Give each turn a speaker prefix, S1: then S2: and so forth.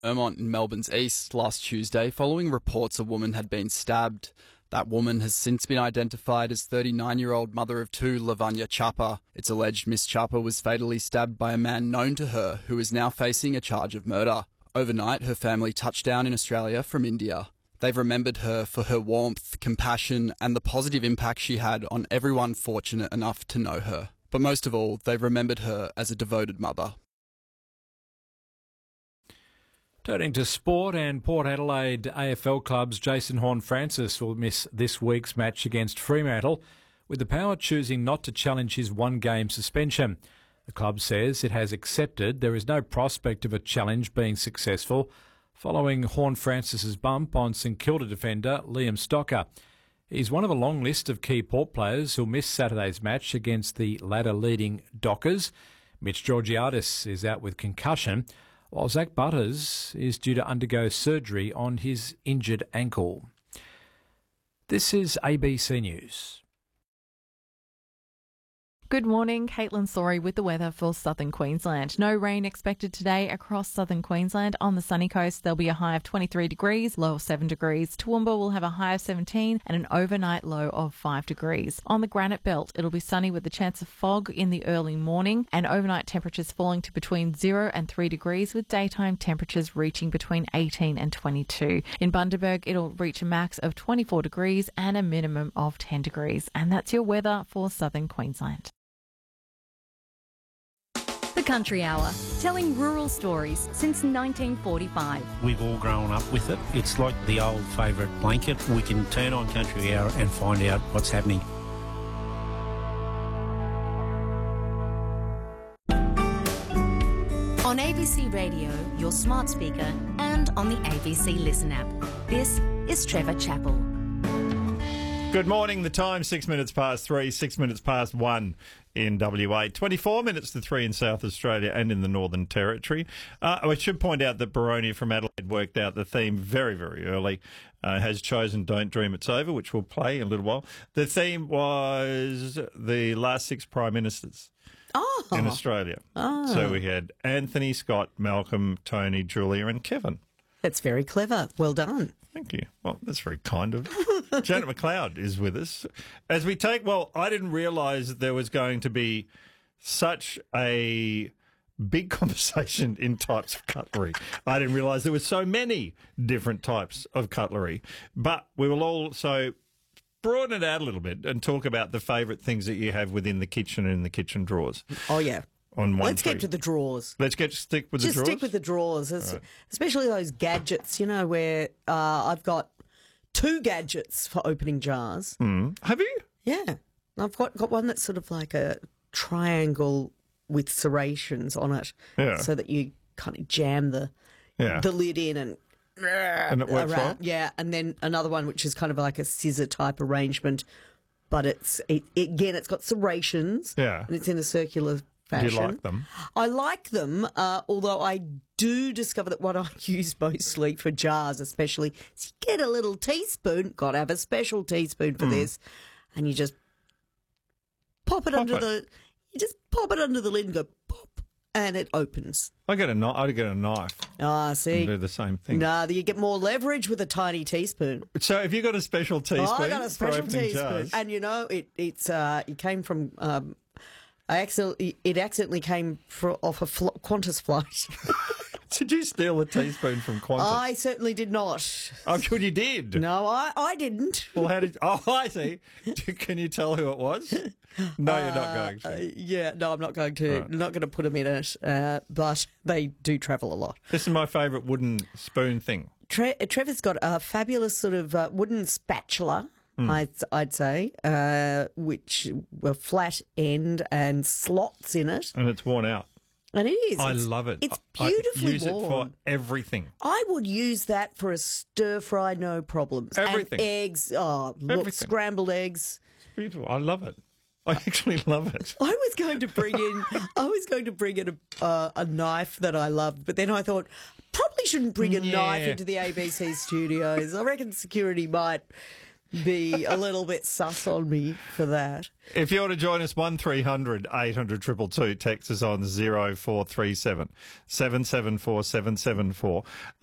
S1: Ermont in Melbourne's east last Tuesday following reports a woman had been stabbed. That woman has since been identified as 39-year-old mother of two, Lavanya Chapa. It's alleged Miss Chapa was fatally stabbed by a man known to her who is now facing a charge of murder. Overnight, her family touched down in Australia from India. They've remembered her for her warmth, compassion, and the positive impact she had on everyone fortunate enough to know her. But most of all, they've remembered her as a devoted mother.
S2: Turning to sport, and Port Adelaide AFL clubs, Jason Horne-Francis will miss this week's match against Fremantle, with the Power choosing not to challenge his one-game suspension. The club says it has accepted there is no prospect of a challenge being successful following Horne-Francis's bump on St Kilda defender Liam Stocker. He's one of a long list of key Port players who'll miss Saturday's match against the ladder-leading Dockers. Mitch Georgiadis is out with concussion, while Zach Butters is due to undergo surgery on his injured ankle. This is ABC News.
S3: Good morning, Caitlin Sorry with the weather for southern Queensland. No rain expected today across southern Queensland. On the sunny coast, there'll be a high of 23 degrees, low of 7 degrees. Toowoomba will have a high of 17 and an overnight low of 5 degrees. On the Granite Belt, it'll be sunny with the chance of fog in the early morning and overnight temperatures falling to between 0 and 3 degrees with daytime temperatures reaching between 18 and 22. In Bundaberg, it'll reach a max of 24 degrees and a minimum of 10 degrees. And that's your weather for southern Queensland.
S4: The Country Hour, telling rural stories since 1945.
S5: We've all grown up with it. It's like the old favourite blanket. We can turn on Country Hour and find out what's happening.
S4: On ABC Radio, your smart speaker, and on the ABC Listen app. This is Trevor Chappell.
S6: Good morning. The time 6 minutes past 3, 6 minutes past 1 in WA, 24 minutes to 3 in South Australia and in the Northern Territory. I should point out that Baronia from Adelaide worked out the theme very, very early, has chosen Don't Dream It's Over, which we'll play in a little while. The theme was the last 6 Prime Ministers in Australia. So we had Anthony, Scott, Malcolm, Tony, Julia and Kevin.
S7: That's very clever. Well done.
S6: Thank you. Well, that's very kind of Janet McLeod is with us. As we take, I didn't realise there was going to be such a big conversation in types of cutlery. I didn't realise there were so many different types of cutlery. But we will also broaden it out a little bit and talk about the favourite things that you have within the kitchen and in the kitchen drawers.
S7: Oh, yeah. Let's get to the drawers.
S6: Let's stick with the drawers?
S7: Just stick with the drawers,
S6: right.
S7: Especially those gadgets, where I've got 2 gadgets for opening jars.
S6: Have you?
S7: Yeah. I've got one that's sort of like a triangle with serrations on it so that you kind of jam the lid in and
S6: it works well?
S7: Yeah, and then another one which is kind of like a scissor type arrangement, but it's got serrations and it's in a circular fashion.
S6: Do you like them?
S7: I like them, although I do discover that what I use mostly for jars especially is you get a little teaspoon, got to have a special teaspoon for this, and you just pop it under the lid and go pop, and it opens.
S6: I get a knife.
S7: See?
S6: And do the same thing.
S7: You get more leverage with a tiny teaspoon.
S6: So have you got a special teaspoon?
S7: I got a special teaspoon.
S6: Jars?
S7: And it came from... It accidentally came off a Qantas flight.
S6: Did you steal a teaspoon from Qantas?
S7: I certainly did not.
S6: I'm sure you did.
S7: No, I didn't.
S6: Well, how did... Oh, I see. Can you tell who it was? No, you're not going to.
S7: No, I'm not going to.
S6: Right.
S7: I'm not going to put them in it, but they do travel a lot.
S6: This is my favourite wooden spoon thing.
S7: Trevor's got a fabulous sort of wooden spatula, I'd say, which were flat end and slots in it.
S6: And it's worn out.
S7: And it is.
S6: I love it.
S7: It's beautifully
S6: I use it for everything.
S7: I would use that for a stir fry, no problems.
S6: Everything.
S7: And eggs. Oh, look,
S6: Everything.
S7: scrambled eggs.
S6: It's beautiful. I love it. I actually love it.
S7: I was going to bring in a knife that I loved, but then I thought probably shouldn't bring a knife into the ABC studios. I reckon security might be a little bit sus on me for that.
S6: If you want to join us, 1300 800 222, text us on 0437 774 774.